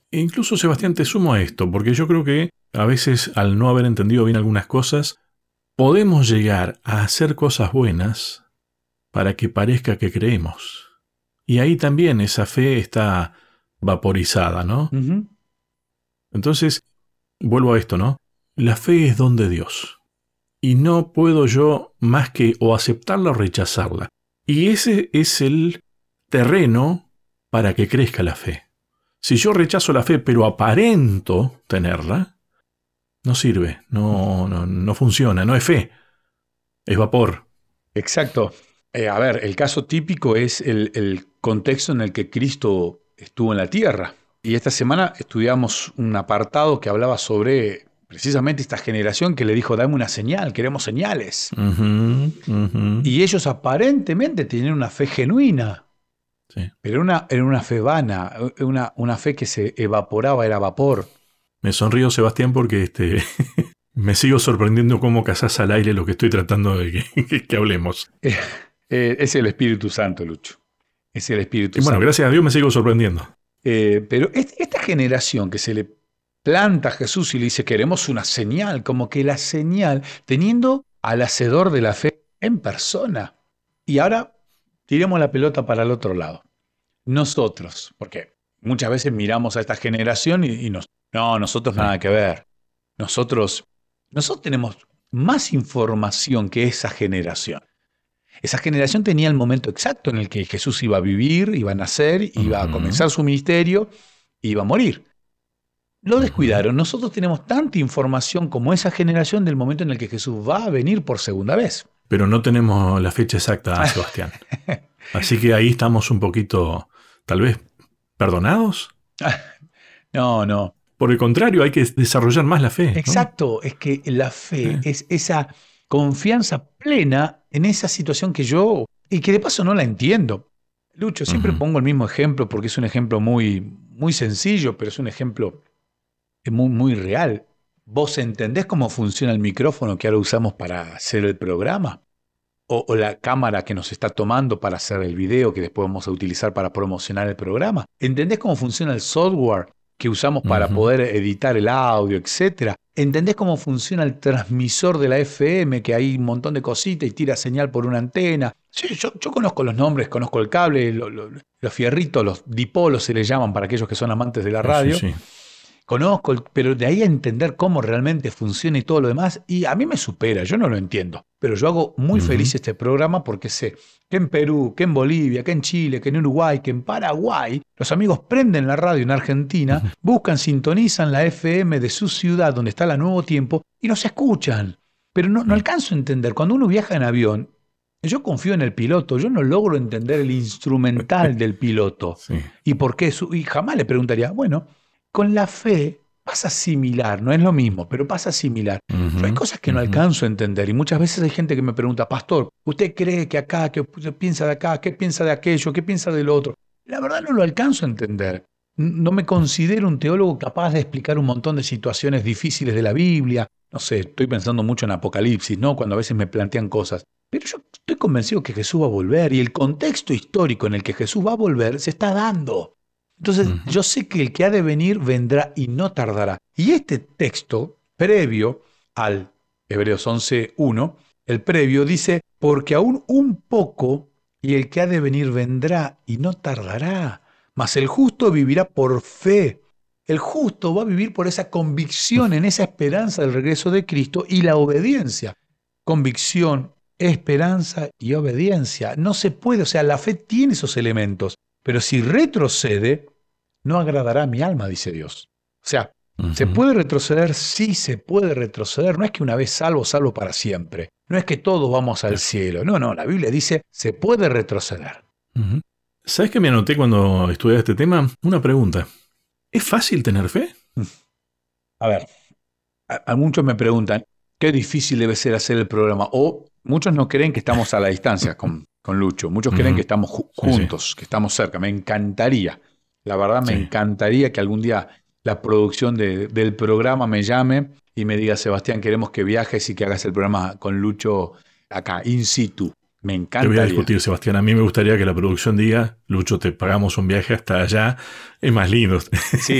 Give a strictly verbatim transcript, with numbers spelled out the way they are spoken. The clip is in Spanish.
E incluso, Sebastián, te sumo a esto, porque yo creo que a veces, al no haber entendido bien algunas cosas, podemos llegar a hacer cosas buenas para que parezca que creemos. Y ahí también esa fe está vaporizada, ¿no? Uh-huh. Entonces, vuelvo a esto, ¿no? La fe es don de Dios. Y no puedo yo más que o aceptarla o rechazarla. Y ese es el terreno para que crezca la fe. Si yo rechazo la fe, pero aparento tenerla, no sirve, no, no, no funciona, no es fe, es vapor. Exacto. Eh, a ver, el caso típico es el, el contexto en el que Cristo estuvo en la tierra. Y esta semana estudiamos un apartado que hablaba sobre precisamente esta generación que le dijo, dame una señal, queremos señales. Uh-huh, uh-huh. Y ellos aparentemente tenían una fe genuina, Sí. pero era una, era una fe vana, una, una fe que se evaporaba, era vapor. Me sonrío, Sebastián, porque este, me sigo sorprendiendo cómo cazás al aire lo que estoy tratando de que, que, que hablemos. Eh, eh, es el Espíritu Santo, Lucho. Es el Espíritu Y bueno, Santo. gracias a Dios me sigo sorprendiendo. Eh, pero es, esta generación que se le planta a Jesús y le dice, queremos una señal, como que la señal, teniendo al hacedor de la fe en persona. Y ahora tiremos la pelota para el otro lado. Nosotros, porque muchas veces miramos a esta generación y, y nos, no, nosotros Sí. nada que ver. Nosotros, nosotros tenemos más información que esa generación. Esa generación tenía el momento exacto en el que Jesús iba a vivir, iba a nacer, iba Uh-huh. a comenzar su ministerio, iba a morir. Lo descuidaron. Nosotros tenemos tanta información como esa generación del momento en el que Jesús va a venir por segunda vez. Pero no tenemos la fecha exacta, Sebastián. Así que ahí estamos un poquito, tal vez, perdonados. No, no. Por el contrario, hay que desarrollar más la fe, ¿no? Exacto. Es que la fe Eh. es esa confianza plena en esa situación que yo, y que de paso no la entiendo. Lucho, siempre Uh-huh. pongo el mismo ejemplo porque es un ejemplo muy, muy sencillo, pero es un ejemplo muy, muy real. ¿Vos entendés cómo funciona el micrófono que ahora usamos para hacer el programa? O, o la cámara que nos está tomando para hacer el video que después vamos a utilizar para promocionar el programa. ¿Entendés cómo funciona el software que usamos para Uh-huh. poder editar el audio, etcétera? ¿Entendés cómo funciona el transmisor de la F M, que hay un montón de cositas y tira señal por una antena? Sí, yo, yo conozco los nombres, conozco el cable, lo, lo, los fierritos, los dipolos se les llaman para aquellos que son amantes de la radio. Sí, sí. Conozco, pero de ahí a entender cómo realmente funciona y todo lo demás, y a mí me supera, yo no lo entiendo. Pero yo hago muy Uh-huh. feliz este programa porque sé que en Perú, que en Bolivia, que en Chile, que en Uruguay, que en Paraguay, los amigos prenden la radio en Argentina, Uh-huh. buscan, sintonizan la F M de su ciudad donde está la Nuevo Tiempo y nos escuchan. Pero no, no alcanzo a entender, cuando uno viaja en avión, yo confío en el piloto, yo no logro entender el instrumental del piloto. Sí. ¿Y por qué? Su- Y jamás le preguntaría, bueno, con la fe pasa similar, no es lo mismo, pero pasa similar. Uh-huh. Yo hay cosas que no Uh-huh. alcanzo a entender y muchas veces hay gente que me pregunta, pastor, ¿usted cree que acá, qué piensa de acá, qué piensa de aquello, qué piensa del otro? La verdad no lo alcanzo a entender. No me considero un teólogo capaz de explicar un montón de situaciones difíciles de la Biblia. No sé, estoy pensando mucho en Apocalipsis, ¿no? Cuando a veces me plantean cosas. Pero yo estoy convencido que Jesús va a volver y el contexto histórico en el que Jesús va a volver se está dando. Entonces, Uh-huh. yo sé que el que ha de venir vendrá y no tardará. Y este texto, previo al Hebreos once uno, el previo dice, porque aún un poco, y el que ha de venir vendrá y no tardará. Mas el justo vivirá por fe. El justo va a vivir por esa convicción, en esa esperanza del regreso de Cristo y la obediencia. Convicción, esperanza y obediencia. No se puede, o sea, la fe tiene esos elementos. Pero si retrocede, no agradará a mi alma, dice Dios. O sea, Uh-huh. ¿se puede retroceder? Sí, se puede retroceder. No es que una vez salvo, salvo para siempre. No es que todos vamos al cielo. No, no, la Biblia dice, se puede retroceder. Uh-huh. ¿Sabes qué me anoté cuando estudié este tema? Una pregunta. ¿Es fácil tener fe? A ver, a, a muchos me preguntan, qué difícil debe ser hacer el programa. O muchos no creen que estamos a la distancia con, con Lucho. Muchos creen Uh-huh. que estamos ju- Sí, juntos, sí. que estamos cerca. Me encantaría. La verdad, me Sí. encantaría que algún día la producción de- del programa me llame y me diga, Sebastián, queremos que viajes y que hagas el programa con Lucho acá, in situ. Me Te voy a encantaría. discutir, Sebastián. A mí me gustaría que la producción diga, Lucho, te pagamos un viaje hasta allá. Es más lindo. Sí,